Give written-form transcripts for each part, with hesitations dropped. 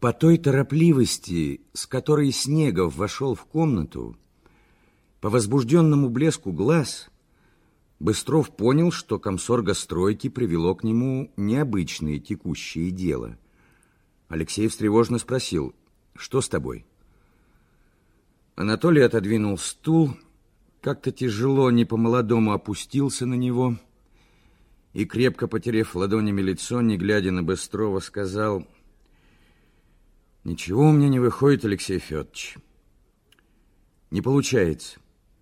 По той торопливости, с которой Снегов вошел в комнату, по возбужденному блеску глаз, Быстров понял, что комсоргостройки привело к нему необычное текущее дело. Алексей встревоженно спросил: «Что с тобой?» Анатолий отодвинул стул, как-то тяжело, не по-молодому опустился на него и, крепко потерев ладонями лицо, не глядя на Быстрова, сказал: «Ничего у меня не выходит, Алексей Федорович. Не получается».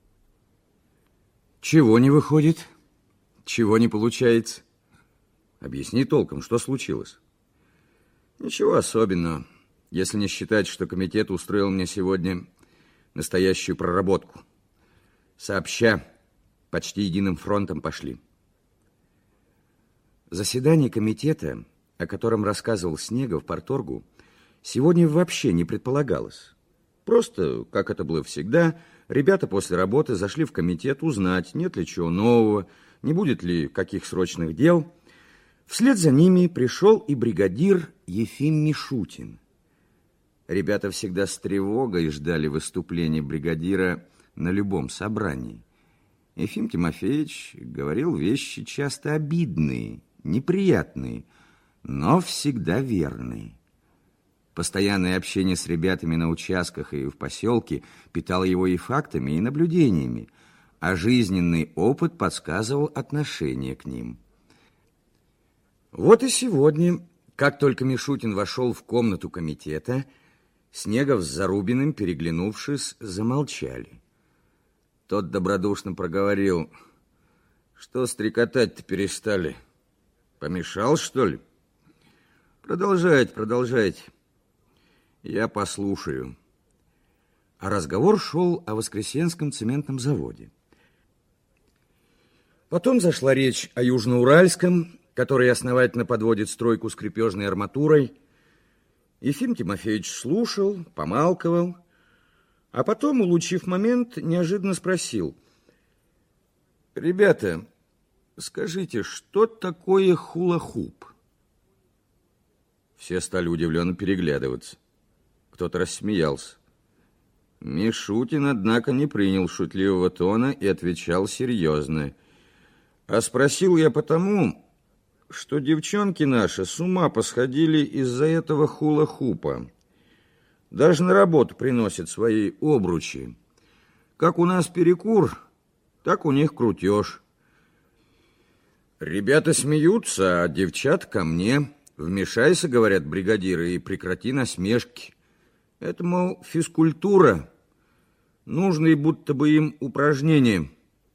«Чего не выходит? Чего не получается? Объясни толком, что случилось?» «Ничего особенного, если не считать, что комитет устроил мне сегодня настоящую проработку. Сообща, почти единым фронтом пошли». Заседание комитета, о котором рассказывал Снегов парторгу, сегодня вообще не предполагалось. Просто, как это было всегда, ребята после работы зашли в комитет узнать, нет ли чего нового, не будет ли каких срочных дел. Вслед за ними пришел и бригадир Ефим Мишутин. Ребята всегда с тревогой ждали выступления бригадира на любом собрании. Ефим Тимофеевич говорил вещи часто обидные, неприятные, но всегда верные. Постоянное общение с ребятами на участках и в поселке питало его и фактами, и наблюдениями, а жизненный опыт подсказывал отношение к ним. Вот и сегодня, как только Мишутин вошел в комнату комитета, Снегов с Зарубиным, переглянувшись, замолчали. Тот добродушно проговорил: «Что стрекотать-то перестали? Помешал, что ли? Продолжайте, продолжайте. Я послушаю». А разговор шел о Воскресенском цементном заводе. Потом зашла речь о Южноуральском, который основательно подводит стройку с крепежной арматурой. Ефим Тимофеевич слушал, помалковал, а потом, улучив момент, неожиданно спросил: «Ребята, скажите, что такое хула-хуп?» Все стали удивленно переглядываться. Кто-то рассмеялся. Мишутин, однако, не принял шутливого тона и отвечал серьезно: «А спросил я потому, что девчонки наши с ума посходили из-за этого хула-хупа. Даже на работу приносят свои обручи. Как у нас перекур, так у них крутеж. Ребята смеются, а девчат ко мне. Вмешайся, говорят бригадиры, и прекрати насмешки. Это, мол, физкультура. Нужны будто бы им упражнения.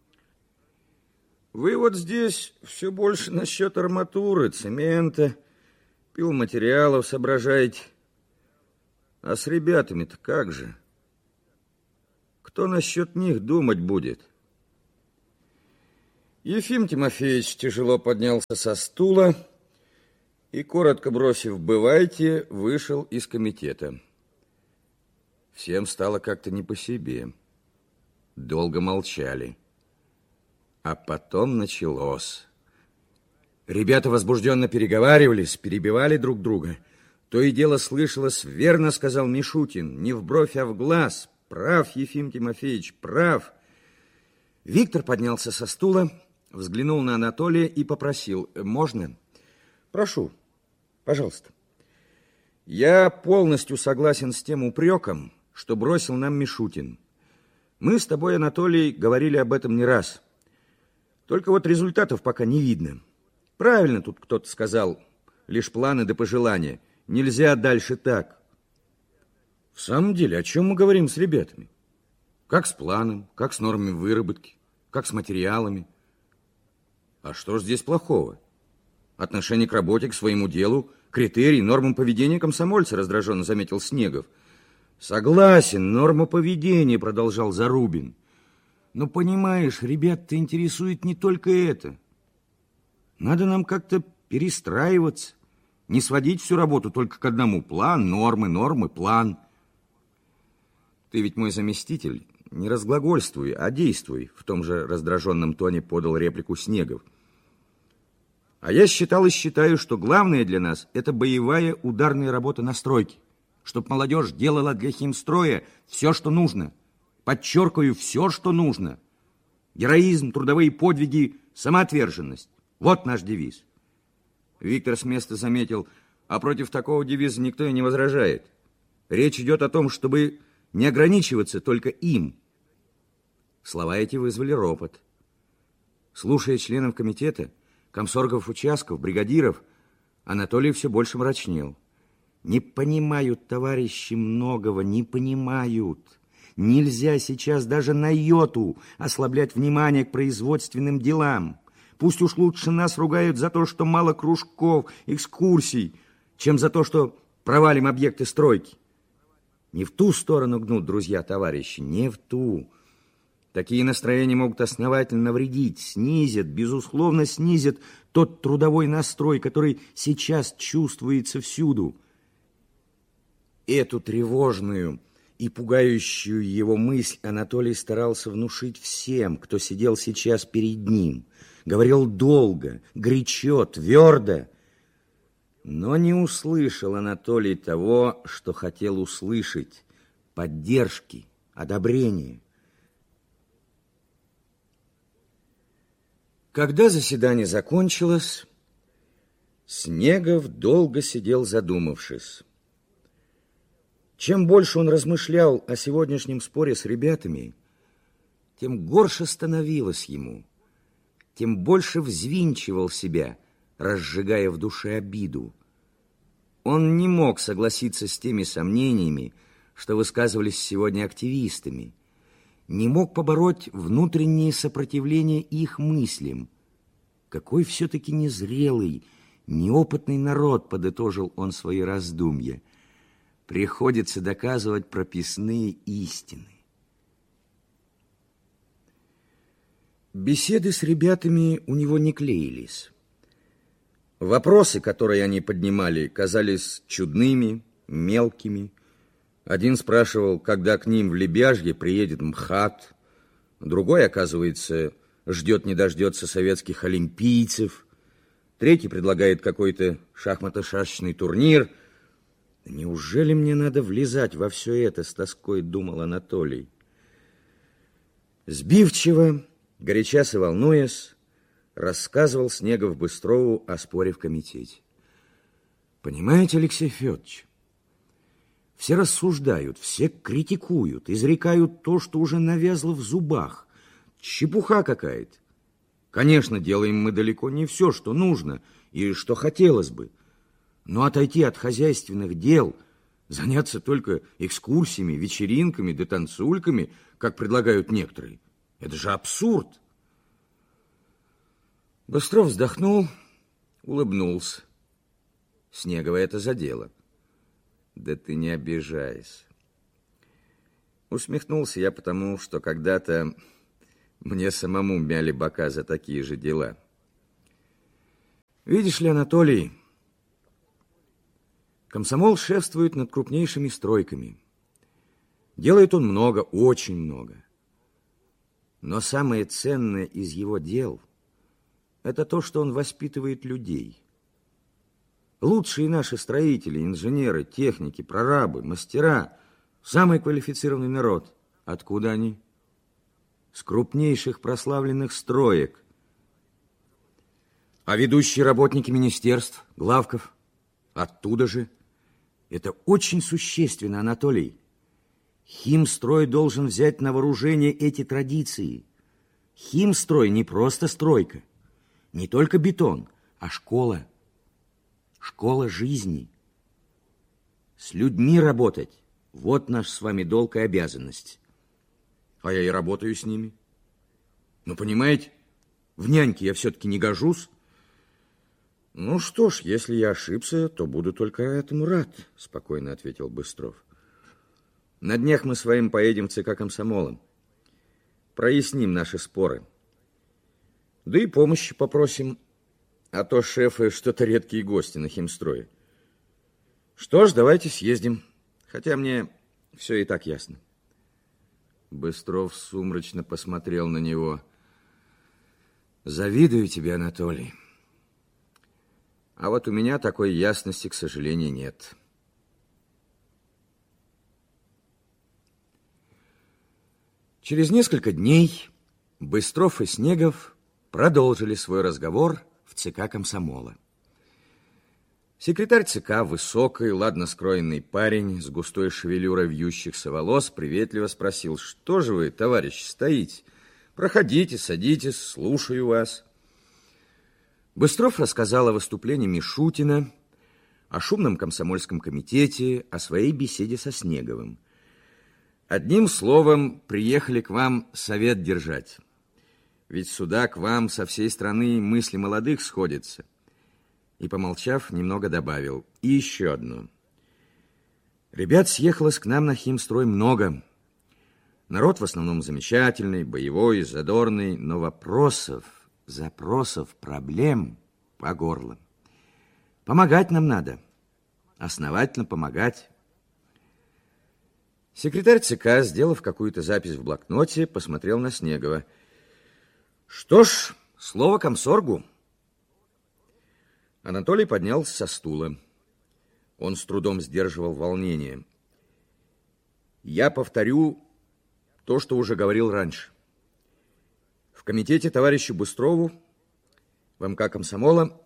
Вы вот здесь все больше насчет арматуры, цемента, пиломатериалов соображаете. А с ребятами-то как же? Кто насчет них думать будет?» Ефим Тимофеевич тяжело поднялся со стула и, коротко бросив «бывайте», вышел из комитета. Всем стало как-то не по себе. Долго молчали. А потом началось. Ребята возбужденно переговаривались, перебивали друг друга. То и дело слышалось: «Верно, — сказал Мишутин, — не в бровь, а в глаз. Прав, Ефим Тимофеевич, прав». Виктор поднялся со стула, взглянул на Анатолия и попросил: «Можно?» «Прошу, пожалуйста». «Я полностью согласен с тем упреком, что бросил нам Мишутин. Мы с тобой, Анатолий, говорили об этом не раз. Только вот результатов пока не видно. Правильно тут кто-то сказал: лишь планы да пожелания. Нельзя дальше так». В самом деле, о чем мы говорим с ребятами? Как с планом, как с нормами выработки, как с материалами. А что ж здесь плохого? Отношение к работе, к своему делу, критерий, нормам поведения комсомольца, раздраженно заметил Снегов. «Согласен, норма поведения», продолжал Зарубин. «Но, понимаешь, ребят-то интересует не только это. Надо нам как-то перестраиваться, не сводить всю работу только к одному: план, нормы, нормы, план». «Ты ведь мой заместитель, не разглагольствуй, а действуй», в том же раздраженном тоне подал реплику Снегов. «А я считал и считаю, что главное для нас — это боевая ударная работа на стройке. чтоб молодежь делала для химстроя все, что нужно. Подчеркиваю, все, что нужно. Героизм, трудовые подвиги, самоотверженность. Вот наш девиз. Виктор с места заметил, а против такого девиза никто и не возражает. Речь идет о том, чтобы не ограничиваться только им. Слова эти вызвали ропот. Слушая членов комитета, комсоргов участков, бригадиров, Анатолий все больше мрачнел. Не понимают, товарищи, многого, не понимают. Нельзя сейчас даже на йоту ослаблять внимание к производственным делам. Пусть уж лучше нас ругают за то, что мало кружков, экскурсий, чем за то, что провалим объекты стройки. Не в ту сторону гнут, друзья, товарищи, не в ту. Такие настроения могут основательно навредить, снизят, безусловно, снизят тот трудовой настрой, который сейчас чувствуется всюду. Эту тревожную и пугающую его мысль Анатолий старался внушить всем, кто сидел сейчас перед ним. Говорил долго, горячо, твердо. Но не услышал Анатолий того, что хотел услышать: поддержки, одобрения. Когда заседание закончилось, Снегов долго сидел, задумавшись. Чем больше он размышлял о сегодняшнем споре с ребятами, тем горше становилось ему, тем больше взвинчивал себя, разжигая в душе обиду. Он не мог согласиться с теми сомнениями, что высказывались сегодня активистами, не мог побороть внутреннее сопротивление их мыслям. Какой все-таки незрелый, неопытный народ, подытожил он свои раздумья. Приходится доказывать прописные истины. Беседы с ребятами у него не клеились. Вопросы, которые они поднимали, казались чудными, мелкими. Один спрашивал, когда к ним в Лебяжье приедет МХАТ. Другой, оказывается, ждет не дождется советских олимпийцев. Третий предлагает какой-то шахмато-шашечный турнир. Неужели мне надо влезать во все это, с тоской думал Анатолий. Сбивчиво, горячась и волнуясь, рассказывал Снегов Быстрову о споре в комитете. Понимаете, Алексей Федорович, все рассуждают, все критикуют, изрекают то, что уже навязло в зубах. Чепуха какая-то. Конечно, делаем мы далеко не все, что нужно и что хотелось бы. Но отойти от хозяйственных дел, заняться только экскурсиями, вечеринками да танцульками, как предлагают некоторые, это же абсурд. Быстров вздохнул, улыбнулся. Снегова это задело. Да ты не обижайся. Усмехнулся я потому, что когда-то мне самому мяли бока за такие же дела. Видишь ли, Анатолий, комсомол шефствует над крупнейшими стройками. Делает он много, очень много. Но самое ценное из его дел – это то, что он воспитывает людей. Лучшие наши строители, инженеры, техники, прорабы, мастера – самый квалифицированный народ. Откуда они? С крупнейших прославленных строек. А ведущие работники министерств, главков – оттуда же. Это очень существенно, Анатолий. Химстрой должен взять на вооружение эти традиции. Химстрой не просто стройка, не только бетон, а школа. Школа жизни. С людьми работать – вот наш с вами долг и обязанность. А я и работаю с ними. Но, понимаете, в няньки я все-таки не гожусь. Ну что ж, если я ошибся, то буду только этому рад, спокойно ответил Быстров. На днях мы с вами поедем в ЦК комсомола. Проясним наши споры. Да и помощи попросим, а то шефы что-то редкие гости на химстрое. Что ж, давайте съездим, хотя мне все и так ясно. Быстров сумрачно посмотрел на него. Завидую тебе, Анатолий. А вот у меня такой ясности, к сожалению, нет. Через несколько дней Быстров и Снегов продолжили свой разговор в ЦК комсомола. Секретарь ЦК, высокий, ладно скроенный парень с густой шевелюрой вьющихся волос, приветливо спросил: «Что же вы, товарищи, стоите? Проходите, садитесь, слушаю вас». Быстров рассказал о выступлении Мишутина, о шумном комсомольском комитете, о своей беседе со Снеговым. «Одним словом, приехали к вам совет держать. Ведь сюда к вам со всей страны мысли молодых сходятся». И, помолчав, немного добавил: «И еще одно. Ребят съехалось к нам на химстрой много. Народ в основном замечательный, боевой, задорный, но запросов, проблем по горло. Помогать нам надо, основательно помогать». Секретарь ЦК, сделав какую-то запись в блокноте, посмотрел на Снегова. «Что ж, слово комсоргу». Анатолий поднялся со стула. Он с трудом сдерживал волнение. «Я повторю то, что уже говорил раньше. В комитете товарищу Быстрову, в МК комсомола,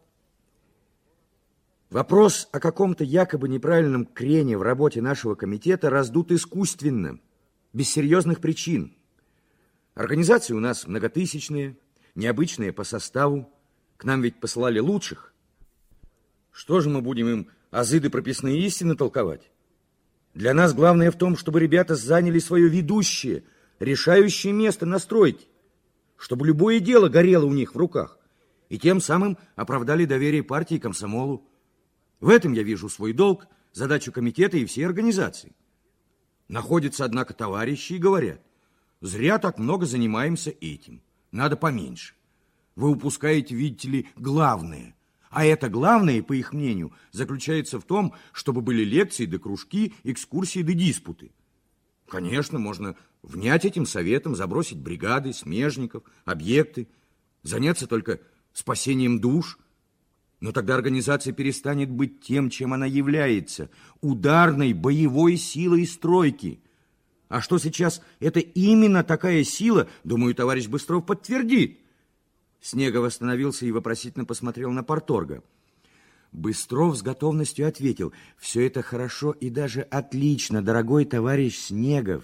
вопрос о каком-то якобы неправильном крене в работе нашего комитета раздут искусственно, без серьезных причин. Организации у нас многотысячные, необычные по составу. К нам ведь посылали лучших. Что же мы будем им азы да прописные истины толковать? Для нас главное в том, чтобы ребята заняли свое ведущее, решающее место на стройке, чтобы любое дело горело у них в руках, и тем самым оправдали доверие партии и комсомолу. В этом я вижу свой долг, задачу комитета и всей организации. Находятся, однако, товарищи и говорят: зря так много занимаемся этим, надо поменьше. Вы упускаете, видите ли, главное. А это главное, по их мнению, заключается в том, чтобы были лекции да кружки, экскурсии да диспуты. Конечно, можно внять этим советом, забросить бригады, смежников, объекты, заняться только спасением душ. Но тогда организация перестанет быть тем, чем она является, ударной боевой силой стройки. А что сейчас это именно такая сила, думаю, товарищ Быстров подтвердит. Снегов остановился и вопросительно посмотрел на парторга. Быстров с готовностью ответил: «Все это хорошо и даже отлично, дорогой товарищ Снегов.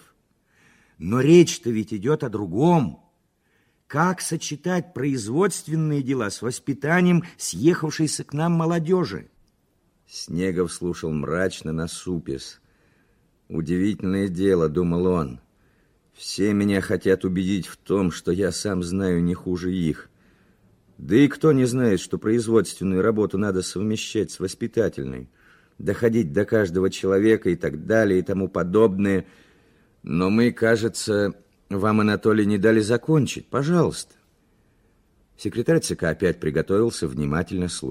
Но речь-то ведь идет о другом. Как сочетать производственные дела с воспитанием съехавшейся к нам молодежи?» Снегов слушал мрачно, насупясь. «Удивительное дело, — думал он, — все меня хотят убедить в том, что я сам знаю не хуже их. Да и кто не знает, что производственную работу надо совмещать с воспитательной, доходить до каждого человека и так далее, и тому подобное. Но мы, кажется, вам, Анатолий, не дали закончить. Пожалуйста». Секретарь ЦК опять приготовился внимательно слушать.